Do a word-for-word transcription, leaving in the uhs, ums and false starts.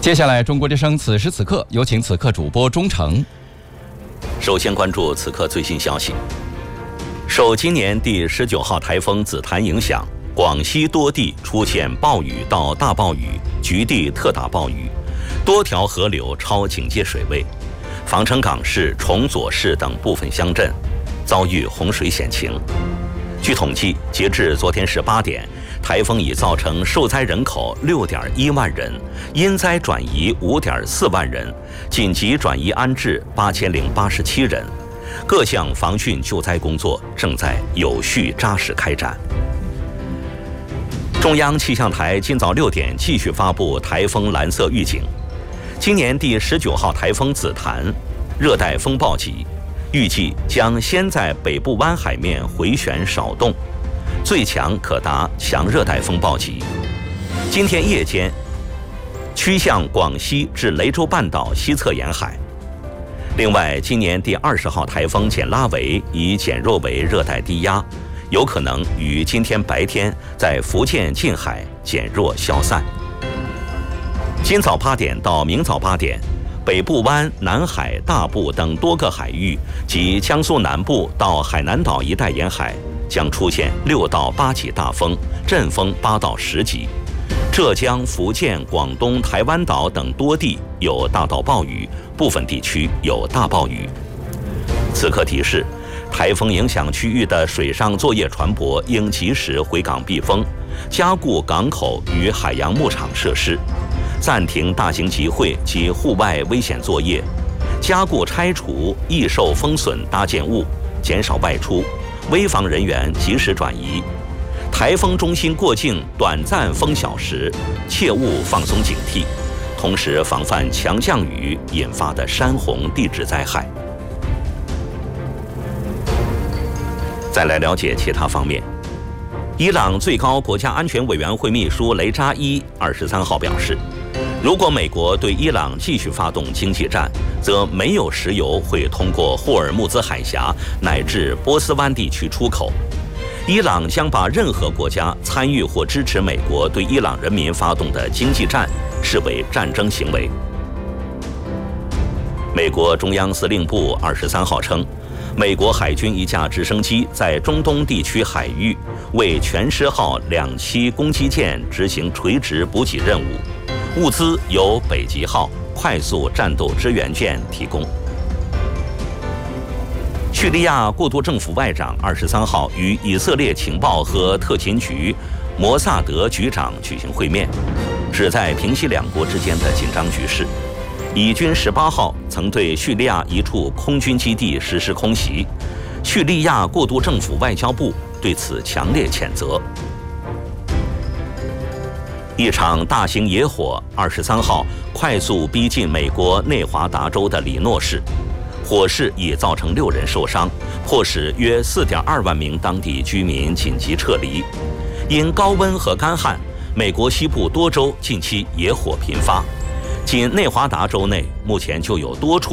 接下来，中国之声此时此刻有请此刻主播钟诚。 首先关注此刻最新消息。受今年第十九号台风紫檀影响，广西多地出现暴雨到大暴雨，局地特大暴雨，多条河流超警戒水位，防城港市、崇左市等部分乡镇遭遇洪水险情。据统计，截至昨天十八点，台风已造成受灾人口六点一万人，因灾转移五点四万人，紧急转移安置八千零八十七人。各项防汛救灾工作正在有序扎实开展。中央气象台今早六点继续发布台风蓝色预警。今年第十九号台风紫檀，热带风暴级，预计将先在北部湾海面回旋少动，最强可达强热带风暴级。今天夜间趋向广西至雷州半岛西侧沿海。另外，今年第二十号台风简拉维已减弱为热带低压，有可能于今天白天在福建近海减弱消散。今早八点到明早八点，北部湾、南海、大部等多个海域及江苏南部到海南岛一带沿海将出现六到八级大风，阵风八到十级。浙江、福建、广东、台湾岛等多地有大到暴雨，部分地区有大暴雨。此刻提示，台风影响区域的水上作业船舶应及时回港避风，加固港口与海洋牧场设施，暂停大型集会及户外危险作业，加固拆除易受风损搭建物，减少外出，危防人员及时转移。台风中心过境短暂风小时，切勿放松警惕，同时防范强降雨引发的山洪地质灾害。再来了解其他方面。伊朗最高国家安全委员会秘书雷扎伊二十三号表示，如果美国对伊朗继续发动经济战，则没有石油会通过霍尔木兹海峡乃至波斯湾地区出口。伊朗将把任何国家参与或支持美国对伊朗人民发动的经济战视为战争行为。美国中央司令部二十三号称，美国海军一架直升机在中东地区海域为全狮号两栖攻击舰执行垂直补给任务，物资由北极号快速战斗支援舰提供。叙利亚过渡政府外长二十三号与以色列情报和特勤局摩萨德局长举行会面，旨在平息两国之间的紧张局势。以军十八号曾对叙利亚一处空军基地实施空袭，叙利亚过渡政府外交部对此强烈谴责。一场大型野火二十三号快速逼近美国内华达州的里诺市，火势已造成六人受伤，迫使约四点二万名当地居民紧急撤离。因高温和干旱，美国西部多州近期野火频发，仅内华达州内目前就有多处